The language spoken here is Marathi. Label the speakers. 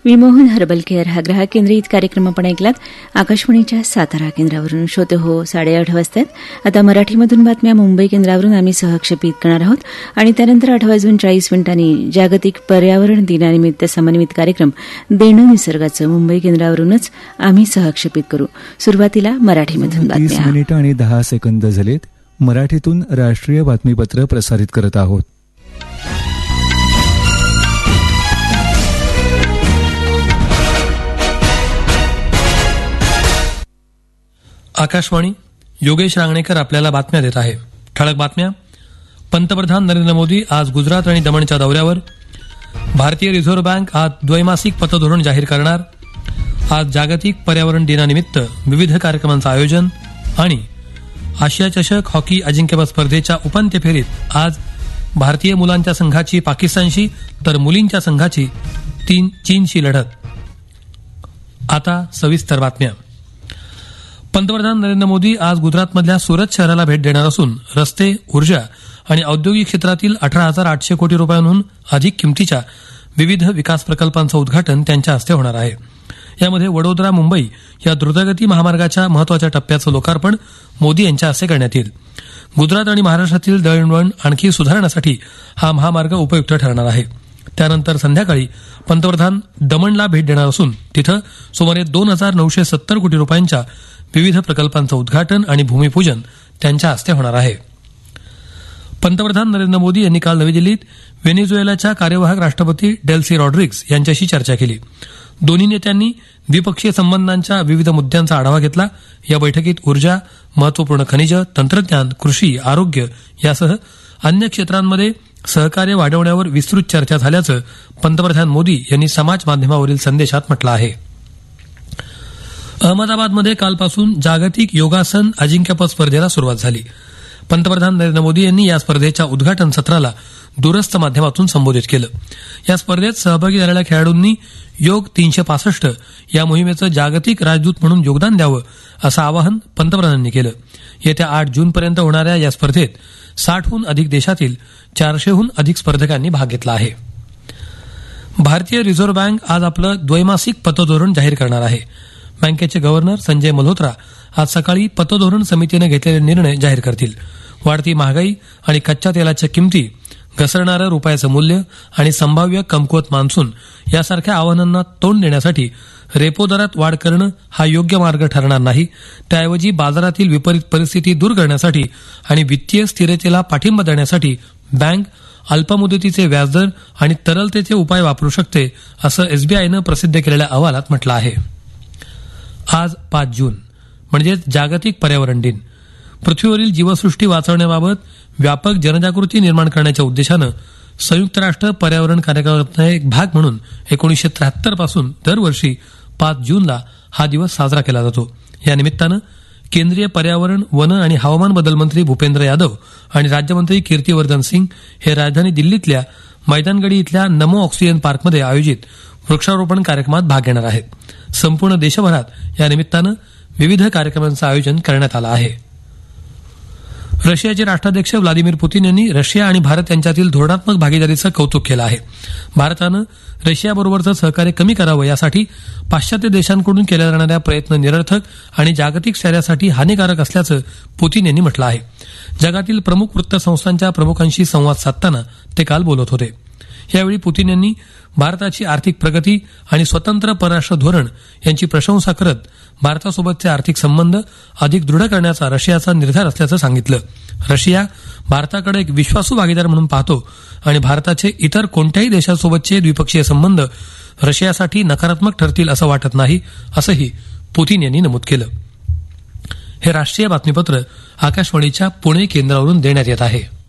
Speaker 1: विमोहन हर्बल केअर हा ग्राहक केंद्रित कार्यक्रम आपण ऐकलात. आकाशवाणीच्या सातारा केंद्रावरून. श्रोते हो, 8:30 वाजतात. आता मराठीमधून बातम्या मुंबई केंद्रावरून आम्ही सहक्षेपित करणार आहोत आणि त्यानंतर 8:40 जागतिक पर्यावरण दिनानिमित्त समन्वित कार्यक्रम देणं निसर्गाचं मुंबई केंद्रावरूनच आम्ही सहक्षेपित करू. सुरुवातीला मराठीमधून बातम्या.
Speaker 2: 30 मिनिटं आणि 10 सेकंद झालेत. मराठीतून राष्ट्रीय बातमीपत्र प्रसारित करत आहोत.
Speaker 3: आकाशवाणी. योगेश रांगणेकर आपल्याला बातम्या देत आहे. ठळक बातम्या. पंतप्रधान नरेंद्र मोदी आज गुजरात आणि दमणच्या दौऱ्यावर. भारतीय रिझर्व्ह बँक आज द्वैमासिक पतधोरण जाहीर करणार. आज जागतिक पर्यावरण दिनानिमित्त विविध कार्यक्रमांचं आयोजन. आणि आशिया चषक हॉकी अजिंक्यपद स्पर्धेच्या उपांत्य फेरीत आज भारतीय मुलांच्या संघाची पाकिस्तानशी तर मुलींच्या संघाची चीनशी लढत. आता सविस्तर बातम्या. पंतप्रधान नरेंद्र मोदी आज गुजरातमधल्या सुरत शहराला भेट देणार असून रस्ते, ऊर्जा आणि औद्योगिक क्षेत्रातील 18,800 कोटी रुपयांहून अधिक किमतीच्या विविध विकास प्रकल्पांचं उद्घाटन त्यांच्या हस्ते होणार आहे. यामध्ये वडोदरा मुंबई या द्रुतगती महामार्गाच्या महत्वाच्या टप्प्याचं लोकार्पण मोदी यांच्या हस्ते करण्यात येईल. गुजरात आणि महाराष्ट्रातील दळणवळण आणखी सुधारण्यासाठी हा महामार्ग उपयुक्त ठरणार आहे. त्यानंतर संध्याकाळी पंतप्रधान दमणला भेट देणार असून तिथं सुमारे 2,970 कोटी रुपयांच्या विविध प्रकल्पांचं उद्घाटन आणि भूमिपूजन त्यांच्या हस्ते होणार आहे. पंतप्रधान नरेंद्र मोदी यांनी काल नवी दिल्लीत व्हेनेझुएलाच्या कार्यवाहक राष्ट्रपती डेल्सी रॉड्रिग्स यांच्याशी चर्चा केली. दोन्ही नेत्यांनी द्विपक्षीय संबंधांच्या विविध मुद्द्यांचा आढावा घेतला. या बैठकीत ऊर्जा, महत्वपूर्ण खनिजं, तंत्रज्ञान, कृषी, आरोग्य यासह अन्य क्षेत्रांमध्ये सहकार्य वाढवण्यावर विस्तृत चर्चा झाल्याचं पंतप्रधान मोदी यांनी समाज माध्यमावरील संदेशात म्हटलं आहे. अहमदाबादमध्ये कालपासून जागतिक योगासन अजिंक्यपद स्पर्धेला सुरुवात झाली. पंतप्रधान नरेंद्र मोदी यांनी या स्पर्धेच्या उद्घाटन सत्राला दूरस्थ माध्यमातून संबोधित केलं. या स्पर्धेत सहभागी झालेल्या खेळाडूंनी योग 365 या मोहिमेचं जागतिक राजदूत म्हणून योगदान द्यावं असं आवाहन पंतप्रधानांनी केलं. येत्या 8 जूनपर्यंत होणाऱ्या या स्पर्धेत 60हून अधिक देशातील 400हून अधिक स्पर्धकांनी भाग घेतला आहे. भारतीय रिझर्व्ह बँक आज आपलं द्वैमासिक पतधोरण जाहीर करणार आहे. बँकेचे गव्हर्नर संजय मल्होत्रा आज सकाळी पतधोरण समितीनं घेतलेले निर्णय जाहीर करतील. वाढती महागाई आणि कच्च्या तेलाच्या किमती, घसरणारं रुपयाचं मूल्य आणि संभाव्य कमकुवत मान्सून यासारख्या आव्हानांना तोंड देण्यासाठी रेपो दरात वाढ करणं हा योग्य मार्ग ठरणार नाही. त्याऐवजी बाजारातील विपरीत परिस्थिती दूर करण्यासाठी आणि वित्तीय स्थिरतेला पाठिंबा देण्यासाठी बँक अल्पमुदतीचे व्याजदर आणि तरलतेचे उपाय वापरू शकते असं एसबीआयनं प्रसिद्ध केलेल्या अहवालात म्हटलं आहे. आज 5 जून म्हणजेच जागतिक पर्यावरण दिन. पृथ्वीवरील जीवसृष्टी वाचवण्याबाबत व्यापक जनजागृती निर्माण करण्याच्या उद्देशानं संयुक्त राष्ट्र पर्यावरण कार्यक्रमाचा एक भाग म्हणून 1973 पासून दरवर्षी 5 जूनला हा दिवस साजरा केला जातो. या निमित्तानं केंद्रीय पर्यावरण, वन आणि हवामान बदल मंत्री भूपेंद्र यादव आणि राज्यमंत्री कीर्तिवर्धन सिंग हे राजधानी दिल्लीतल्या मैदानगडी इथल्या नमो ऑक्सिजन पार्कमध्ये आयोजित वृक्षारोपण कार्यक्रमात भाग घेणार आहेत. संपूर्ण देशभरात या निमित्तानं विविध कार्यक्रमांचं आयोजन करण्यात आलं आहे. रशियाचे राष्ट्राध्यक्ष व्लादिमीर पुतीन यांनी रशिया आणि भारत यांच्यातील धोरणात्मक भागीदारीचं कौतुक केलं आहे. भारतानं रशियाबरोबरचं सहकार्य कमी करावं यासाठी पाश्चात्य देशांकडून केल्या जाणाऱ्या प्रयत्न निरर्थक आणि जागतिक स्थैर्यासाठी हानीकारक असल्याचं पुतीन यांनी म्हटलं आहे. जगातील प्रमुख वृत्तसंस्थांच्या प्रमुखांशी संवाद साधताना ते काल बोलत होते. यावेळी पुतीन यांनी भारताची आर्थिक प्रगती आणि स्वतंत्र परराष्ट्र धोरण यांची प्रशंसा करत भारतासोबतचे आर्थिक संबंध अधिक दृढ करण्याचा रशियाचा निर्धार असल्याचं सांगितलं. रशिया भारताकडे एक विश्वासू भागीदार म्हणून पाहतो आणि भारताचे इतर कोणत्याही देशासोबतचे द्विपक्षीय संबंध रशियासाठी नकारात्मक ठरतील असं वाटत नाही, असंही पुतीन यांनी नमूद केलं. हे राष्ट्रीय बातमीपत्र आकाशवाणीच्या पुणे केंद्रावरून देण्यात येत आहे.